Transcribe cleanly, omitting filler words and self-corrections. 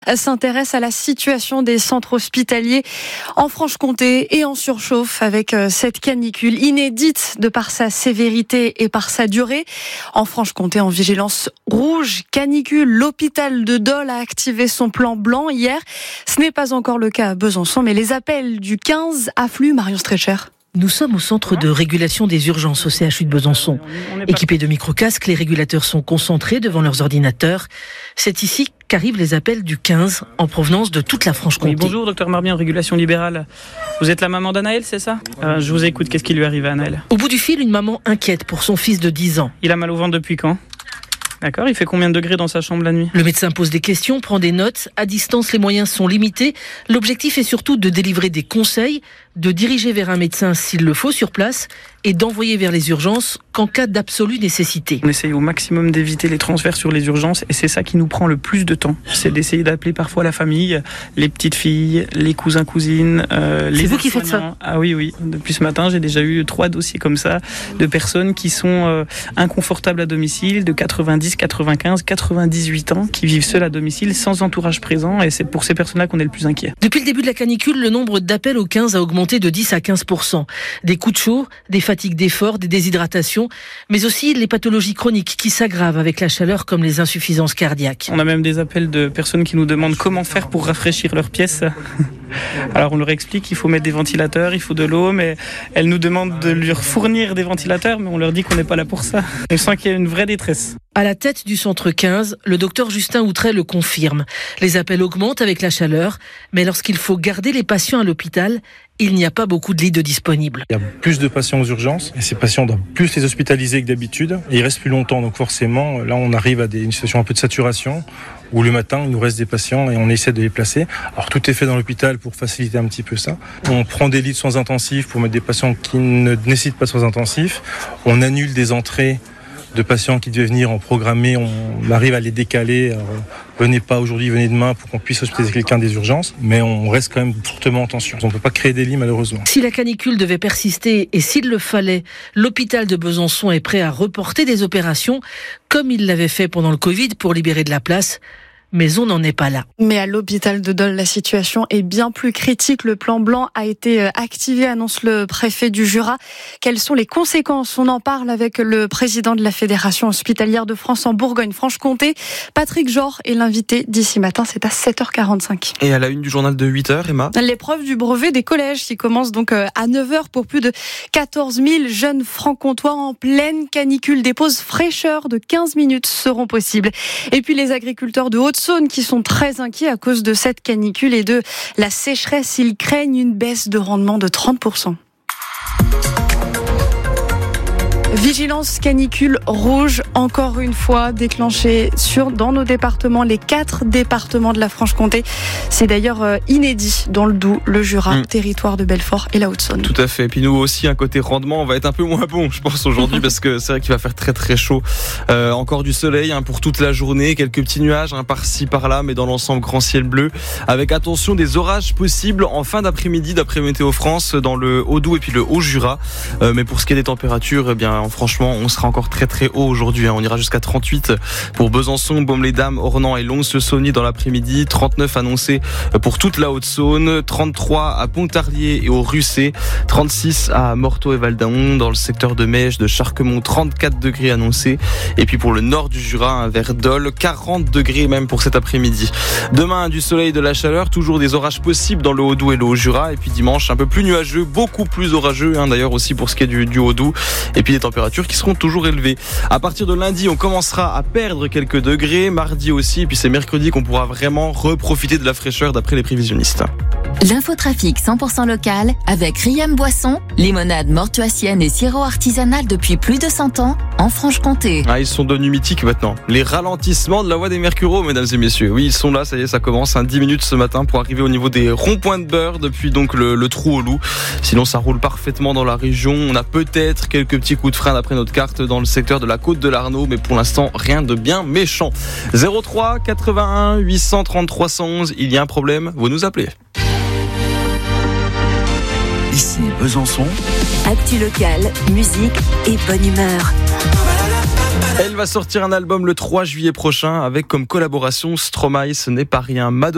s'intéresse à la situation des centres hospitaliers en Franche-Comté et en surchauffe avec cette canicule inédite de par sa sévérité et par sa durée. En Franche-Comté, en vigilance rouge, canicule, l'hôpital de Dole a activé son plan blanc hier. Ce n'est pas encore le cas à Besançon, mais les appels du 15 affluent. Marion Stretcher. Nous sommes au centre de régulation des urgences au CHU de Besançon. Équipés de micro-casques, les régulateurs sont concentrés devant leurs ordinateurs. C'est ici qu'arrivent les appels du 15 en provenance de toute la Franche-Comté. Oui, bonjour, docteur Marbian, régulation libérale. Vous êtes la maman d'Anaël, c'est ça ? Je vous écoute, qu'est-ce qui lui arrive à Anaël ? Au bout du fil, une maman inquiète pour son fils de 10 ans. Il a mal au ventre depuis quand ? D'accord, il fait combien de degrés dans sa chambre la nuit ? Le médecin pose des questions, prend des notes. À distance, les moyens sont limités. L'objectif est surtout de délivrer des conseils, de diriger vers un médecin s'il le faut sur place et d'envoyer vers les urgences qu'en cas d'absolue nécessité. On essaye au maximum d'éviter les transferts sur les urgences et c'est ça qui nous prend le plus de temps. C'est d'essayer d'appeler parfois la famille, les petites filles, les cousins, cousines, les... C'est vous qui faites ça ? Ah oui. Depuis ce matin, j'ai déjà eu 3 dossiers comme ça de personnes qui sont inconfortables à domicile, de 90, 95, 98 ans, qui vivent seuls à domicile sans entourage présent et c'est pour ces personnes-là qu'on est le plus inquiet. Depuis le début de la canicule, le nombre d'appels au 15 a augmenté de 10 à 15%. Des coups de chaud, des fatigues d'effort, des déshydratations, mais aussi les pathologies chroniques qui s'aggravent avec la chaleur comme les insuffisances cardiaques. On a même des appels de personnes qui nous demandent comment faire pour rafraîchir leur pièce. Alors on leur explique qu'il faut mettre des ventilateurs, il faut de l'eau, mais elles nous demandent de leur fournir des ventilateurs, mais on leur dit qu'on n'est pas là pour ça. On sent qu'il y a une vraie détresse. À la tête du centre 15, le docteur Justin Outret le confirme. Les appels augmentent avec la chaleur, mais lorsqu'il faut garder les patients à l'hôpital, il n'y a pas beaucoup de lits de disponibles. Il y a plus de patients aux urgences et ces patients doivent plus les hospitaliser que d'habitude et ils restent plus longtemps. Donc forcément, là on arrive à une situation un peu de saturation où le matin il nous reste des patients et on essaie de les placer. Alors tout est fait dans l'hôpital pour faciliter un petit peu ça. On prend des lits de soins intensifs pour mettre des patients qui ne nécessitent pas de soins intensifs. On annule des entrées de patients qui devaient venir en programmer, on arrive à les décaler. Alors, venez pas aujourd'hui, venez demain pour qu'on puisse hospitaliser quelqu'un des urgences, mais on reste quand même fortement en tension. On ne peut pas créer des lits malheureusement. Si la canicule devait persister et s'il le fallait, l'hôpital de Besançon est prêt à reporter des opérations comme il l'avait fait pendant le Covid pour libérer de la place. Mais on n'en est pas là. Mais à l'hôpital de Dole, la situation est bien plus critique. Le plan blanc a été activé, annonce le préfet du Jura. Quelles sont les conséquences ? On en parle avec le président de la Fédération hospitalière de France en Bourgogne-Franche-Comté. Patrick Jor est l'invité d'ici matin, c'est à 7h45. Et à la une du journal de 8h, Emma. L'épreuve du brevet des collèges qui commence donc à 9h pour plus de 14 000 jeunes francs-comtois en pleine canicule. Des pauses fraîcheur de 15 minutes seront possibles. Et puis les agriculteurs de Haute-Saône qui sont très inquiets à cause de cette canicule et de la sécheresse. Ils craignent une baisse de rendement de 30%. Vigilance canicule rouge, encore une fois déclenchée dans nos départements, les 4 départements de la Franche-Comté. C'est d'ailleurs inédit dans le Doubs, le Jura, territoire de Belfort et la Haute-Saône. Tout à fait. Et puis nous aussi, un côté rendement, on va être un peu moins bon, je pense, aujourd'hui, parce que c'est vrai qu'il va faire très très chaud. Encore du soleil pour toute la journée, quelques petits nuages par-ci par-là, mais dans l'ensemble, grand ciel bleu. Avec attention, des orages possibles en fin d'après-midi, d'après Météo France, dans le Haut-Doubs et puis le Haut-Jura. Mais pour ce qui est des températures, franchement, on sera encore très très haut aujourd'hui. On ira jusqu'à 38 pour Besançon, Baume-les-Dames, Ornans et Lons-le-Saunier dans l'après-midi. 39 annoncés pour toute la Haute-Saône. 33 à Pontarlier et au Russé. 36 à Morteau et Val-d'Aon dans le secteur de Mège, de Charquemont. 34 degrés annoncés. Et puis pour le nord du Jura, vers Dole, 40 degrés même pour cet après-midi. Demain, du soleil, de la chaleur. Toujours des orages possibles dans le Haut-Doubs et le Haut-Jura. Et puis dimanche, un peu plus nuageux, beaucoup plus orageux. D'ailleurs aussi pour ce qui est du Haut-Doubs. Et puis des températures qui seront toujours élevées. À partir de lundi, on commencera à perdre quelques degrés. Mardi aussi, et puis c'est mercredi qu'on pourra vraiment reprofiter de la fraîcheur d'après les prévisionnistes. L'infotrafic 100% local avec Riam Boisson, limonade mortuacienne et sirop artisanal depuis plus de 100 ans en Franche-Comté. Ils sont devenus mythiques maintenant. Les ralentissements de la voie des Mercureaux, mesdames et messieurs. Oui, ils sont là, ça y est, ça commence. 10 minutes ce matin pour arriver au niveau des ronds-points de Beurre depuis donc le trou au loup. Sinon, ça roule parfaitement dans la région. On a peut-être quelques petits coups de frein d'après notre carte dans le secteur de la Côte de l'Arnaud, mais pour l'instant, rien de bien méchant. 03 81 833 111. Il y a un problème, vous nous appelez. Ici Besançon. Actu local, musique et bonne humeur. Elle va sortir un album le 3 juillet prochain avec comme collaboration Stromae, ce n'est pas rien.